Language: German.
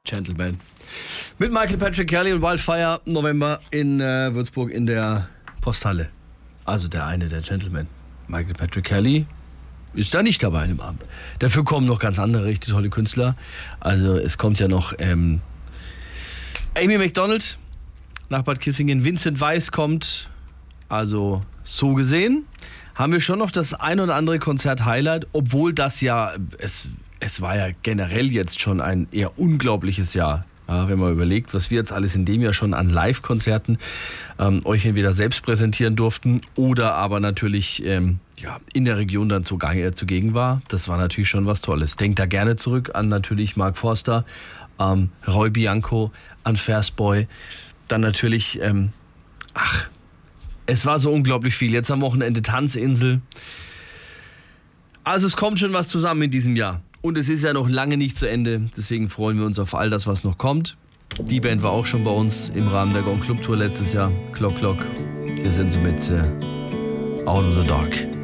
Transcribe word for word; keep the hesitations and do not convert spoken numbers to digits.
Gentleman. Mit Michael Patrick Kelly und Wildfire November in äh, Würzburg in der Posthalle. Also der eine der Gentlemen. Michael Patrick Kelly ist da nicht dabei im Abend. Dafür kommen noch ganz andere richtig tolle Künstler. Also es kommt ja noch ähm, Amy Macdonald nach Bad Kissingen. Vincent Weiss kommt. Also so gesehen haben wir schon noch das ein oder andere Konzert-Highlight, obwohl das ja, es, es war ja generell jetzt schon ein eher unglaubliches Jahr. Ja, wenn man überlegt, was wir jetzt alles in dem Jahr schon an Live-Konzerten ähm, euch entweder selbst präsentieren durften oder aber natürlich ähm, ja, in der Region dann zugange, äh, zugegen war. Das war natürlich schon was Tolles. Denkt da gerne zurück an natürlich Mark Forster, ähm, Roy Bianco, an Fastboy. Dann natürlich, ähm, ach, es war so unglaublich viel. Jetzt am Wochenende Tanzinsel. Also es kommt schon was zusammen in diesem Jahr. Und es ist ja noch lange nicht zu Ende. Deswegen freuen wir uns auf all das, was noch kommt. Die Band war auch schon bei uns im Rahmen der Gong Club Tour letztes Jahr. Clock Clock. Hier sind sie mit äh, Out of the Dark.